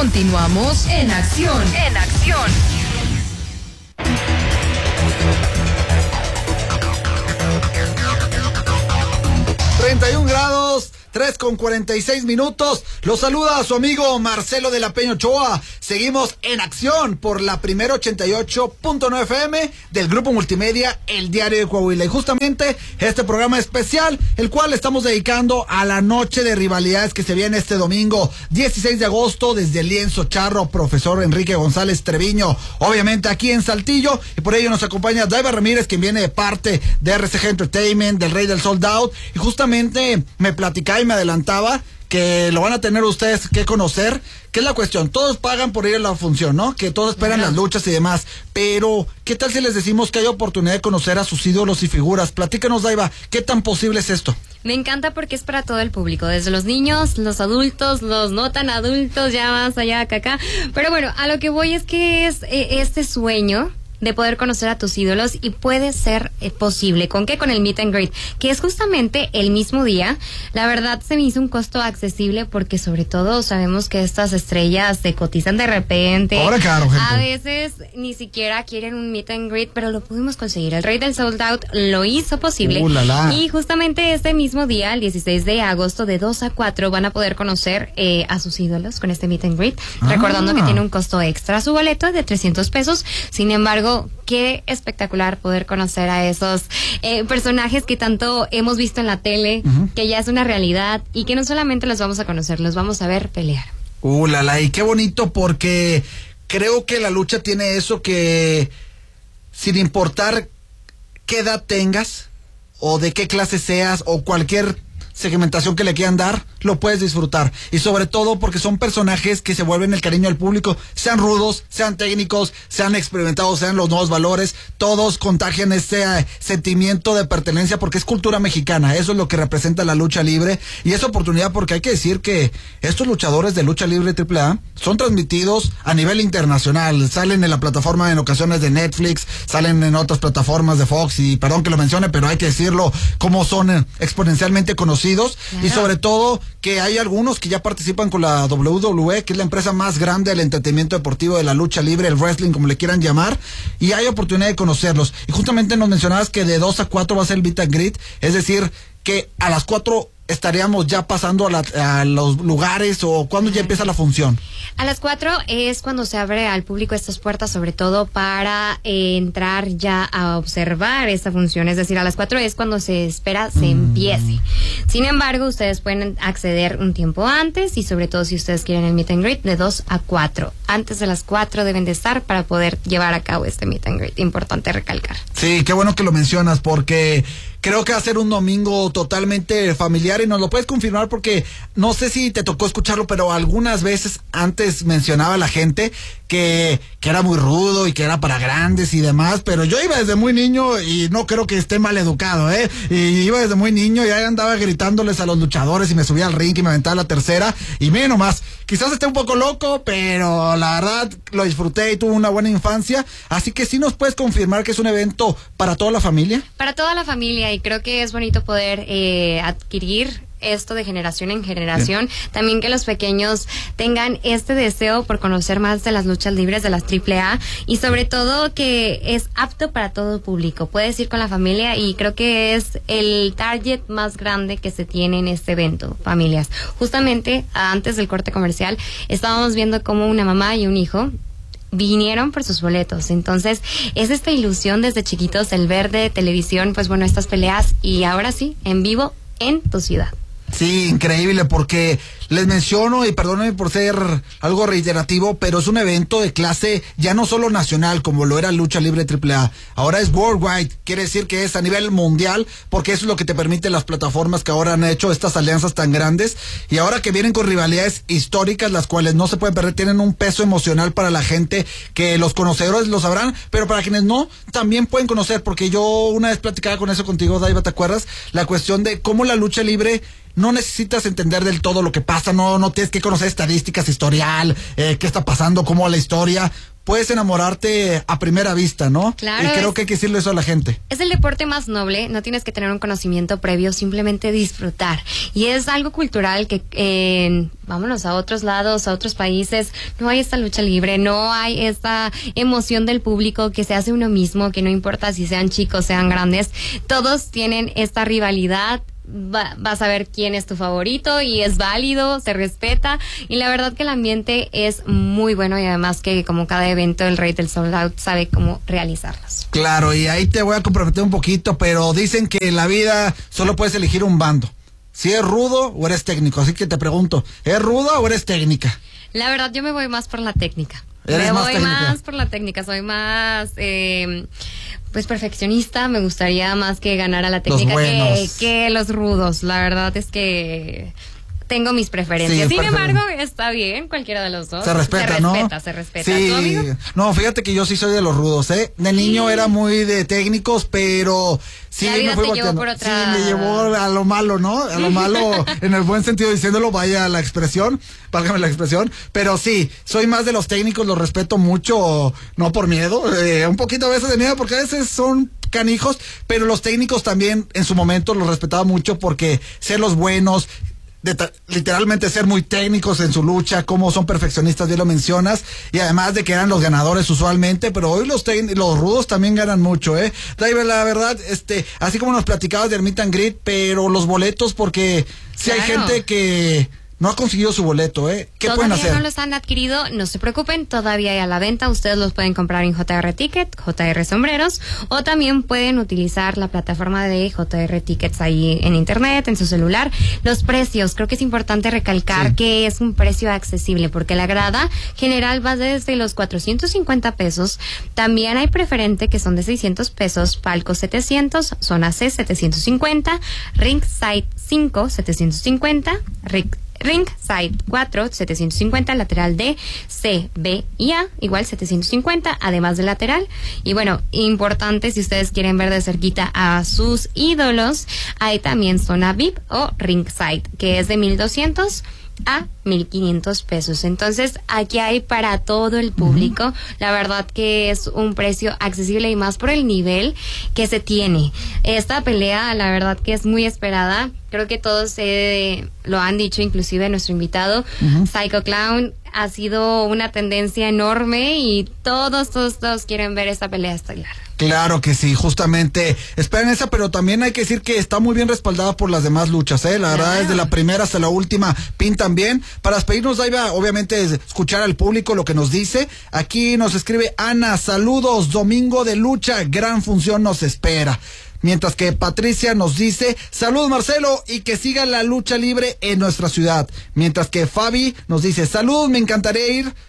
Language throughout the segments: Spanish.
Continuamos en acción. 31 grados, 3:46. Los saluda a su amigo Marcelo de la Peña Ochoa. Seguimos en acción por la primera 88.9 FM del Grupo Multimedia, El Diario de Coahuila. Y justamente este programa especial, el cual estamos dedicando a la noche de rivalidades que se viene este domingo, 16 de agosto, desde el Lienzo Charro, profesor Enrique González Treviño, obviamente aquí en Saltillo. Y por ello nos acompaña Daiva Ramírez, quien viene de parte de RCG Entertainment, del Rey del Sold Out. Y justamente me platicaba y me adelantaba que lo van a tener ustedes que conocer, que es la cuestión. Todos pagan por ir a la función, ¿no? Que todos esperan las luchas y demás. Pero, ¿qué tal si les decimos que hay oportunidad de conocer a sus ídolos y figuras? Platícanos, Daiva, ¿qué tan posible es esto? Me encanta porque es para todo el público, desde los niños, los adultos, los no tan adultos, ya más allá que acá. Pero bueno, a lo que voy es que es este sueño de poder conocer a tus ídolos, y puede ser posible. ¿Con qué? Con el Meet and Greet, que es justamente el mismo día. La verdad se me hizo un costo accesible porque sobre todo sabemos que estas estrellas se cotizan de repente. Ahora claro, gente. A veces ni siquiera quieren un Meet and Greet, pero lo pudimos conseguir. El Rey del Sold Out lo hizo posible. Y justamente este mismo día, el 16 de agosto, de 2 a 4, van a poder conocer a sus ídolos con este Meet and Greet. Recordando que tiene un costo extra su boleto de 300 pesos. Sin embargo, qué espectacular poder conocer a esos personajes que tanto hemos visto en la tele, que ya es una realidad, y que no solamente los vamos a conocer, los vamos a ver pelear. Y qué bonito, porque creo que la lucha tiene eso, que sin importar qué edad tengas o de qué clase seas o cualquier segmentación que le quieran dar, lo puedes disfrutar. Y sobre todo porque son personajes que se vuelven el cariño del público, sean rudos, sean técnicos, sean experimentados, sean los nuevos valores, todos contagian ese sentimiento de pertenencia, porque es cultura mexicana. Eso es lo que representa la lucha libre, y es oportunidad, porque hay que decir que estos luchadores de lucha libre AAA son transmitidos a nivel internacional, salen en la plataforma en ocasiones de Netflix, salen en otras plataformas de Fox, y perdón que lo mencione, pero hay que decirlo, como son exponencialmente conocidos. Claro. Y sobre todo que hay algunos que ya participan con la WWE, que es la empresa más grande del entretenimiento deportivo, de la lucha libre, el wrestling, como le quieran llamar, y hay oportunidad de conocerlos. Y justamente nos mencionabas que de 2 a 4 va a ser el Meet and Greet, es decir, que a las 4 estaríamos ya pasando a los lugares, o cuando ya empieza la función. A las 4 es cuando se abre al público estas puertas, sobre todo para entrar ya a observar esta función. Es decir, a las 4 es cuando se espera se empiece. Sin embargo, ustedes pueden acceder un tiempo antes, y sobre todo si ustedes quieren el Meet and Greet, de 2 a 4. Antes de las 4 deben de estar para poder llevar a cabo este Meet and Greet. Importante recalcar. Sí, qué bueno que lo mencionas, porque creo que va a ser un domingo totalmente familiar, y nos lo puedes confirmar, porque no sé si te tocó escucharlo, pero algunas veces antes mencionaba la gente que era muy rudo y que era para grandes y demás, pero yo iba desde muy niño y no creo que esté mal educado, y iba desde muy niño y ahí andaba gritándoles a los luchadores, y me subía al ring y me aventaba la tercera, y miren nomás, quizás esté un poco loco, pero la verdad lo disfruté y tuve una buena infancia. Así que sí nos puedes confirmar que es un evento para toda la familia. Para toda la familia, y creo que es bonito poder adquirir esto de generación en generación. Bien. También que los pequeños tengan este deseo por conocer más de las luchas libres, de las AAA, y sobre todo que es apto para todo público. Puedes ir con la familia, y creo que es el target más grande que se tiene en este evento, familias. Justamente antes del corte comercial estábamos viendo cómo una mamá y un hijo vinieron por sus boletos. Entonces es esta ilusión desde chiquitos, el ver de televisión, pues bueno, estas peleas, y ahora sí, en vivo en tu ciudad. Sí, increíble, porque les menciono, y perdónenme por ser algo reiterativo, pero es un evento de clase ya no solo nacional como lo era Lucha Libre AAA, ahora es worldwide, quiere decir que es a nivel mundial, porque eso es lo que te permite las plataformas que ahora han hecho estas alianzas tan grandes, y ahora que vienen con rivalidades históricas, las cuales no se pueden perder, tienen un peso emocional para la gente, que los conocedores lo sabrán, pero para quienes no, también pueden conocer, porque yo una vez platicaba contigo, Daiva, ¿te acuerdas? La cuestión de cómo la lucha libre no necesitas entender del todo lo que pasa hasta no tienes que conocer estadísticas, historial, qué está pasando, cómo va la historia. Puedes enamorarte a primera vista, ¿no? Claro. Y creo que hay que decirle eso a la gente. Es el deporte más noble, no tienes que tener un conocimiento previo, simplemente disfrutar. Y es algo cultural que, vámonos a otros lados, a otros países, no hay esta lucha libre, no hay esta emoción del público que se hace uno mismo, que no importa si sean chicos, sean grandes, todos tienen esta rivalidad. Vas a ver quién es tu favorito y es válido, se respeta, y la verdad que el ambiente es muy bueno, y además que como cada evento el Rey del Sold Out sabe cómo realizarlos. Claro, y ahí te voy a comprometer un poquito, pero dicen que en la vida solo puedes elegir un bando, si es rudo o eres técnico, así que te pregunto, ¿es ruda o eres técnica? La verdad yo me voy más por la técnica. ¿Eres más técnica? Más por la técnica, soy más pues perfeccionista, me gustaría más que ganar a la técnica que los rudos. La verdad es que tengo mis preferencias. Sí, sin embargo, está bien, cualquiera de los dos. Se respeta, ¿no? Se respeta. Sí. ¿Tú, amigo? No, fíjate que yo sí soy de los rudos, ¿eh? De niño era muy de técnicos, pero sí la vida me fui te llevó volteando. por otra... Sí, me llevó a lo malo, ¿no? A lo malo en el buen sentido diciéndolo, vaya la expresión, válgame la expresión, pero sí, soy más de los técnicos, los respeto mucho, no por miedo, un poquito a veces de miedo, porque a veces son canijos, pero los técnicos también en su momento los respetaba mucho porque ser los buenos, literalmente ser muy técnicos en su lucha, como son perfeccionistas, bien lo mencionas, y además de que eran los ganadores usualmente, pero hoy los rudos también ganan mucho, Daiva, la verdad, así como nos platicabas del meet and greet, pero los boletos, porque si hay gente que no ha conseguido su boleto, ¿qué pueden hacer? Todavía no los han adquirido, no se preocupen, todavía hay a la venta, ustedes los pueden comprar en JR Ticket, JR Sombreros, o también pueden utilizar la plataforma de JR Tickets ahí en internet, en su celular. Los precios, creo que es importante recalcar que es un precio accesible, porque la grada general va desde los 450 pesos, también hay preferente que son de 600 pesos, palco 700, zona C 750, ringside 5 750, ringside 4, 750, lateral D, C, B y A, igual 750, además del lateral. Y bueno, importante, si ustedes quieren ver de cerquita a sus ídolos, hay también zona VIP o ringside, que es de 1,200 a 1,500 pesos. Entonces, aquí hay para todo el público. La verdad que es un precio accesible y más por el nivel que se tiene. Esta pelea, la verdad que es muy esperada. Creo que todos lo han dicho, inclusive nuestro invitado, Psycho Clown. Ha sido una tendencia enorme y todos quieren ver esta pelea estelar. Claro que sí, justamente esperen esa, pero también hay que decir que está muy bien respaldada por las demás luchas, La verdad, desde la primera hasta la última pintan bien. Para despedirnos, Daiva, obviamente escuchar al público lo que nos dice. Aquí nos escribe Ana, saludos, domingo de lucha, gran función nos espera. Mientras que Patricia nos dice, saludos Marcelo, y que siga la lucha libre en nuestra ciudad. Mientras que Fabi nos dice, saludos, me encantaría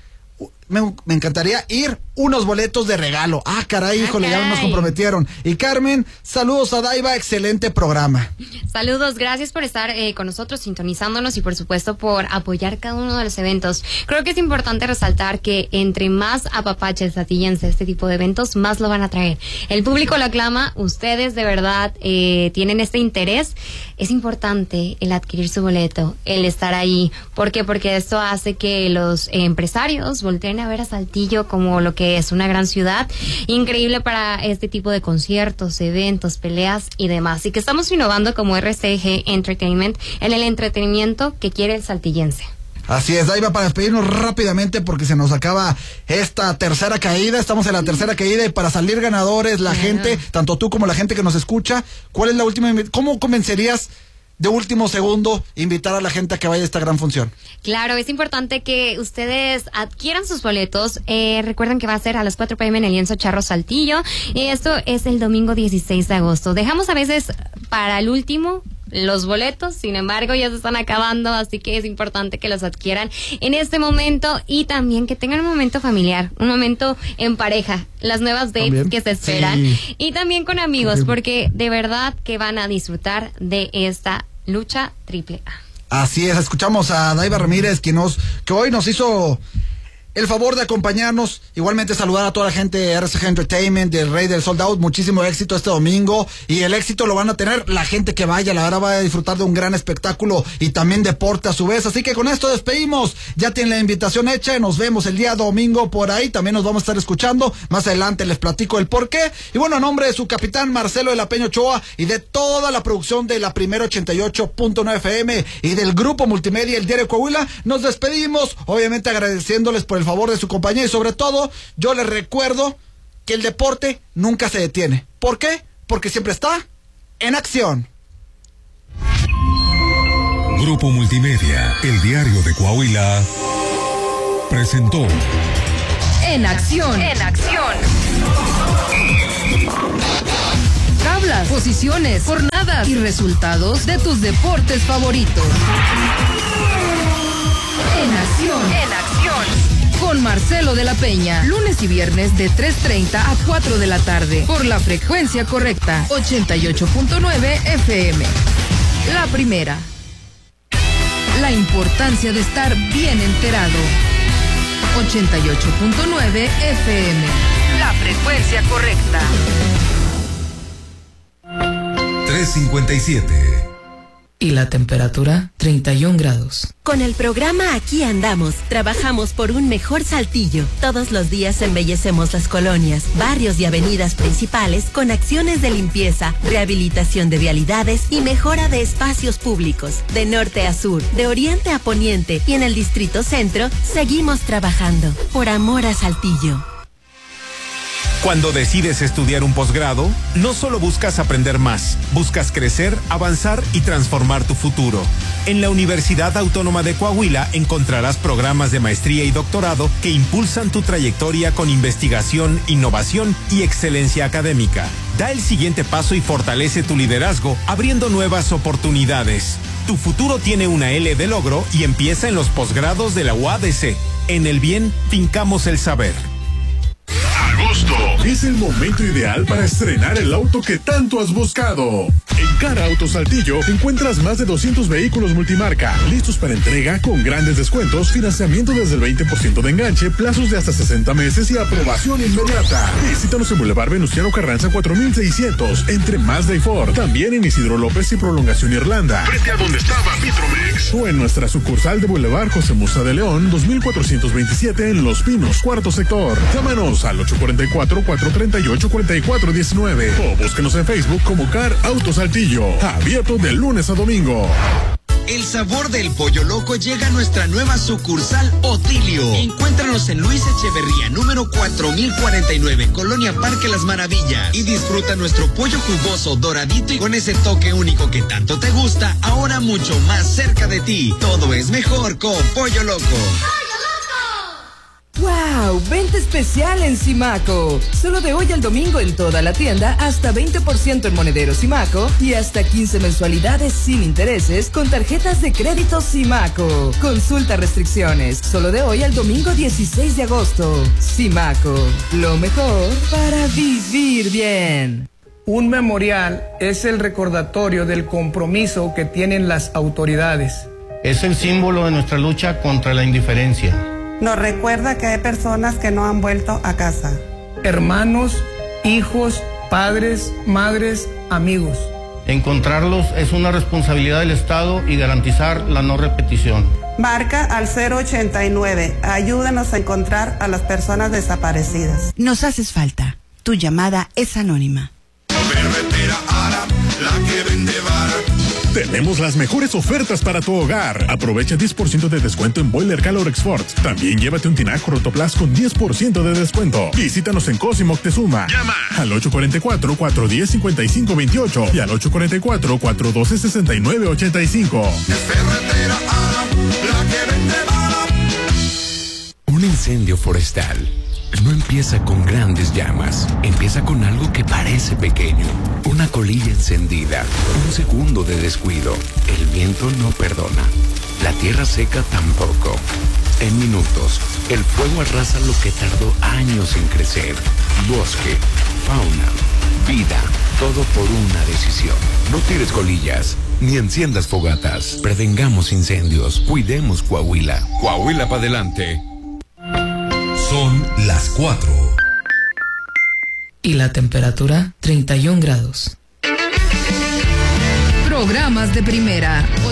ir unos boletos de regalo. Caray, híjole, ya nos comprometieron. Y Carmen, saludos a Daiva, excelente programa. Saludos, gracias por estar con nosotros, sintonizándonos y por supuesto por apoyar cada uno de los eventos. Creo que es importante resaltar que entre más apapaches atillense este tipo de eventos, más lo van a traer. El público lo aclama, ustedes de verdad tienen este interés. Es importante el adquirir su boleto, el estar ahí. ¿Por qué? Porque esto hace que los empresarios volteen a ver a Saltillo como lo que es una gran ciudad, increíble para este tipo de conciertos, eventos, peleas y demás. Y que estamos innovando como RCG Entertainment en el entretenimiento que quiere el saltillense. Así es, Daiva, para despedirnos rápidamente porque se nos acaba esta tercera caída, estamos en la tercera caída y para salir ganadores, la gente, tanto tú como la gente que nos escucha, ¿cuál es la última? ¿Cómo convencerías de último segundo invitar a la gente a que vaya a esta gran función? Claro, es importante que ustedes adquieran sus boletos. Recuerden que va a ser a las 4 p.m. en el Lienzo Charro Saltillo. Esto es el domingo 16 de agosto. Dejamos a veces para el último los boletos, sin embargo ya se están acabando, así que es importante que los adquieran en este momento y también que tengan un momento familiar, un momento en pareja, las nuevas dates ¿también? Que se esperan y también con amigos, porque de verdad que van a disfrutar de esta lucha AAA. Así es, escuchamos a Daiva Ramírez que hoy nos hizo el favor de acompañarnos. Igualmente saludar a toda la gente de RCG Entertainment, del Rey del Sold Out. Muchísimo éxito este domingo, y el éxito lo van a tener la gente que vaya. La verdad, va a disfrutar de un gran espectáculo y también deporte a su vez. Así que con esto despedimos. Ya tienen la invitación hecha y nos vemos el día domingo por ahí. También nos vamos a estar escuchando. Más adelante les platico el porqué. Y bueno, a nombre de su capitán Marcelo de la Peña Ochoa y de toda la producción de la Primera 88.9 FM y del Grupo Multimedia El Diario Coahuila, nos despedimos, obviamente agradeciéndoles por el favor de su compañía, y sobre todo yo les recuerdo que el deporte nunca se detiene. ¿Por qué? Porque siempre está en acción. Grupo Multimedia El Diario de Coahuila presentó En acción. En acción. Tablas, posiciones, jornadas y resultados de tus deportes favoritos. En acción. En acción. Con Marcelo de la Peña. Lunes y viernes de 3:30 a 4 de la tarde. Por la frecuencia correcta. 88.9 FM. La Primera. La importancia de estar bien enterado. 88.9 FM. La frecuencia correcta. 3:57. Y la temperatura, 31 grados. Con el programa Aquí Andamos, trabajamos por un mejor Saltillo. Todos los días embellecemos las colonias, barrios y avenidas principales con acciones de limpieza, rehabilitación de vialidades y mejora de espacios públicos. De norte a sur, de oriente a poniente y en el Distrito Centro, seguimos trabajando por amor a Saltillo. Cuando decides estudiar un posgrado, no solo buscas aprender más, buscas crecer, avanzar y transformar tu futuro. En la Universidad Autónoma de Coahuila encontrarás programas de maestría y doctorado que impulsan tu trayectoria con investigación, innovación y excelencia académica. Da el siguiente paso y fortalece tu liderazgo, abriendo nuevas oportunidades. Tu futuro tiene una L de logro y empieza en los posgrados de la UADC. En el bien, fincamos el saber. Agosto es el momento ideal para estrenar el auto que tanto has buscado. En Cara Auto Saltillo encuentras más de 200 vehículos multimarca, listos para entrega con grandes descuentos, financiamiento desde el 20% de enganche, plazos de hasta 60 meses y aprobación inmediata. Visítanos en Boulevard Venustiano Carranza 4600, entre Mazda y Ford. También en Isidro López y Prolongación Irlanda, frente a donde estaba Vitromex. O en nuestra sucursal de Boulevard José Musa de León, 2427 en Los Pinos, cuarto sector. Llámanos al 844-438-4419 o búsquenos en Facebook como Car Auto Saltillo. Abierto de lunes a domingo. El sabor del pollo loco llega a nuestra nueva sucursal Otilio. Encuéntranos en Luis Echeverría, número 4049, Colonia Parque Las Maravillas. Y disfruta nuestro pollo jugoso, doradito y con ese toque único que tanto te gusta, ahora mucho más cerca de ti. Todo es mejor con Pollo Loco. ¡Wow! Venta especial en Simaco. Solo de hoy al domingo en toda la tienda, hasta 20% en monederos Simaco y hasta 15 mensualidades sin intereses con tarjetas de crédito Simaco. Consulta restricciones. Solo de hoy al domingo 16 de agosto. Simaco. Lo mejor para vivir bien. Un memorial es el recordatorio del compromiso que tienen las autoridades. Es el símbolo de nuestra lucha contra la indiferencia. Nos recuerda que hay personas que no han vuelto a casa. Hermanos, hijos, padres, madres, amigos. Encontrarlos es una responsabilidad del Estado y garantizar la no repetición. Marca al 089. Ayúdanos a encontrar a las personas desaparecidas. Nos haces falta. Tu llamada es anónima. Tenemos las mejores ofertas para tu hogar. Aprovecha 10% de descuento en Boiler Calor Export. También llévate un tinaco Rotoplas con 10% de descuento. Visítanos en Cosimo Moctezuma. Llama al 844-410-5528 y al 844-412-6985. Un incendio forestal no empieza con grandes llamas, empieza con algo que parece pequeño, una colilla encendida, un segundo de descuido. El viento no perdona, la tierra seca tampoco. En minutos, el fuego arrasa lo que tardó años en crecer. Bosque, fauna, vida, todo por una decisión. No tires colillas, ni enciendas fogatas. Prevengamos incendios, cuidemos Coahuila. Coahuila para adelante. Son las 4. Y la temperatura, 31 grados. Programas de primera,